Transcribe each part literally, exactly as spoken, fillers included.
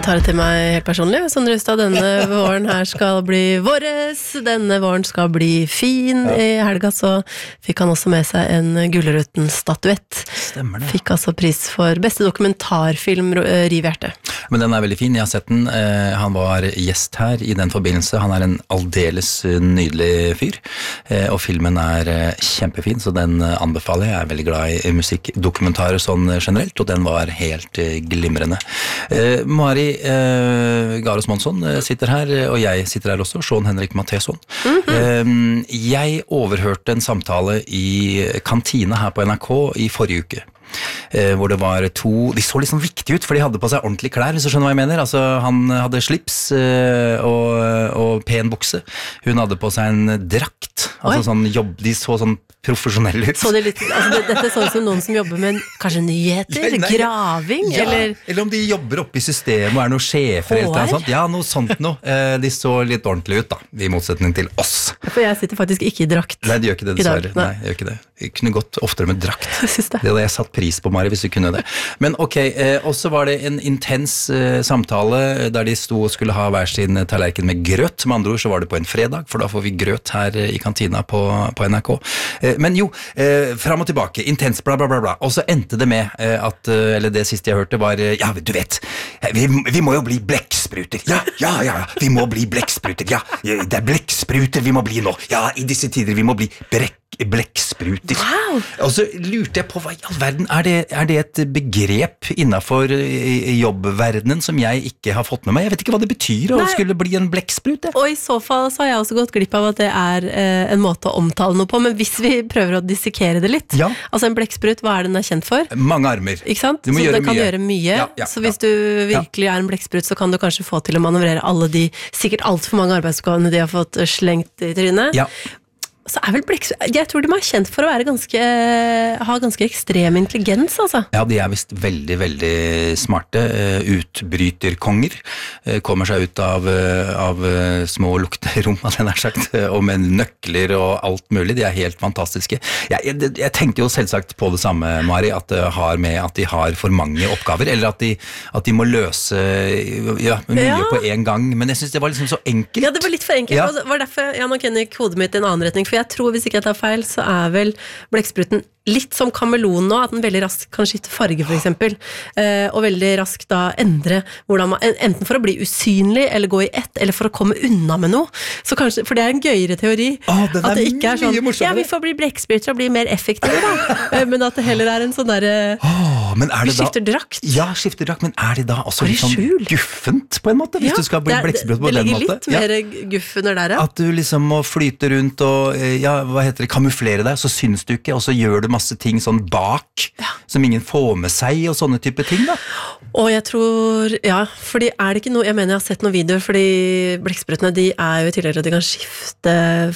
tar det til meg helt personlig. Sondre Hustad, denne våren her skal bli våres. Denne våren skal bli fin. Ja. I helga så fikk han også med seg en Gullruten-statuett. Stemmer det. Fikk altså pris for beste dokumentarfilm, Riv hjertet. Men den er veldig fin, jeg har sett den. Han var gjest her i den forbindelse. Han er en aldeles nydelig fyr. Og filmen er kjempefin, så den anbefaler jeg. Jeg er veldig glad i musikkdokumentarer sånn generelt, og den var helt glimrende. Eh, Mari eh, Garos Monsson sitter her, og jeg sitter her også, Sean Henrik Matheson. Mm-hmm. eh, jeg overhørte en samtale i kantina her på N R K i forrige uke. Eh, hvor det var to, de så liksom viktige ut, for de hadde på seg ordentlige klær, hvis du skjønner hva jeg mener. Altså, han hadde slips eh, og, og pen bukse. Hun hadde på seg en drakt. Altså sånn jobb, de så sånn profesjonelle ut. Så det litt, altså det, dette så ut som noen som jobber med kanskje nyheter, ja, nei, graving, ja, eller... eller om de jobber oppe i systemet og er noen sjefer eller noe sånt. Ja, noe sånt noe. Eh, de så litt ordentlig ut da, i motsetning til oss. For jeg sitter faktisk ikke i drakt. Nei, de gjør ikke det, dessverre. Nei. Nei, jeg gjør ikke det. Jeg kunne gått oftere med drakt. Jeg synes det. Det hadde jeg satt pris på, Mari, hvis du kunne det. Men ok, eh, også var det en intens eh, samtale der de sto og skulle ha hver sin tallerken med grøt. Med andre ord så var det på en fredag, for da får vi grøt her eh, i kantina på, på N R K. Eh, men jo, eh, fram og tilbake, intens, bla bla bla bla. Og så endte det med eh, at, eh, eller det siste jeg hørte var, eh, ja, du vet, vi, vi må jo bli blekkspruter. Ja, ja, ja, vi må bli blekkspruter. Ja, det er blekkspruter vi må bli nå. Ja, i disse tider vi må bli brekk. Blekkspruter. Wow. Og så lurte jeg på, hva i all verden, er det, er det et begrep innenfor jobbverdenen som jeg ikke har fått med meg? Jeg vet ikke hva det betyr å skulle bli en blekksprut. Og i så fall så har jeg også gått glipp av at det er eh, en måte å omtale noe på, men hvis vi prøver å dissekere det litt, ja. Altså en blekksprut, hva er det den er kjent for? Mange armer. Ikke sant? Du må så gjøre det kan mye. gjøre mmye, ja, ja, så hvis du virkelig er en blekksprut, så kan du kanskje få til å manøvrere alle de, sikkert alt for mange arbeidsoppgavene de har fått slengt i trynet. Ja. Så er vel blekksprut, jeg tror de er kjent for å være ganske, ha ganske ekstrem intelligens, altså. Ja, de er vist veldig, veldig smarte, utbryterkonger, kommer seg ut av, av små lukterom, hadde jeg nær sagt, og med nøkler og alt mulig, de er helt fantastiske. Jeg, jeg, jeg tenkte jo selvsagt på det samme, Mari, at det har med at de har for mange oppgaver, eller at de, at de må løse ja, mye ja. På en gang, men jeg synes det var liksom så enkelt. Ja, det var litt for enkelt, ja. Det var derfor, ja, nå kjenner jeg hodet mitt i en annen retning, for jeg tror, hvis ikke jeg tar feil, så er vel blekkspruten litt som kameleon nå, at den veldig raskt kan skifte farge, for eksempel, eh, og veldig raskt da endre hvordan man, enten for å bli usynlig, eller gå i ett, eller for å komme unna med noe. Så kanskje, for det er en gøyere teori, Åh, den er at det ikke er sånn, morsommere. ja, vi får bli blekkspruter og bli mer effektive da, eh, men at det heller er en sånn der, Åh, men er det vi skifter da, drakt. Ja, skifter drakt, men er det da også litt sånn skjul? Guffent på en måte, hvis ja, du skal bli blekksprut på den måten? Det ligger litt mer guff under der, ja. At du liksom må flyte rundt og, ja, hva heter det, kamuflere deg, så syns du ikke, og så gjør du masse ting sånn bak, ja. Som ingen får med seg, og sånne type ting da. Og jeg tror, ja, fordi er det ikke noe, jeg mener jeg har sett noen videoer, fordi blekksprutene, de er jo i tillegg at de kan skifte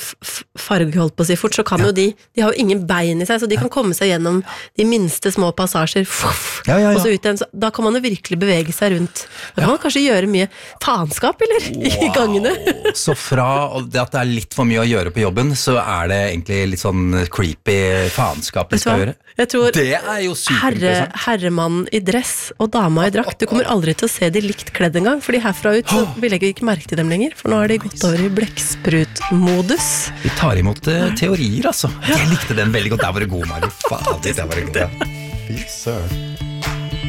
farge, holdt på å si fort, så kan ja. Jo de, de har jo ingen bein i seg, så de kan komme seg gjennom de minste små passasjer, fuff, ja, ja, ja. Og så ut igjen, så da kan man jo virkelig bevege seg rundt. Da kan ja. Man kanskje gjøre mye faenskap, eller? Wow. I gangene. Så fra det at det er litt for mye å gjøre på jobben, så er det egentlig litt sånn creepy faenskap vi skal gjøre. Jeg tror det er jo herre, herremannen i dress og dama i drakt, du kommer aldri til å se de likt kledd en gang, fordi herfra ut så vil jeg ikke merke til dem lenger, for nå har de gått over i blekksprut-modus. Vi tar imot uh, teorier, altså. Jeg likte den veldig godt. Der var det god, Mari. Faen, det var det god. Fy søren.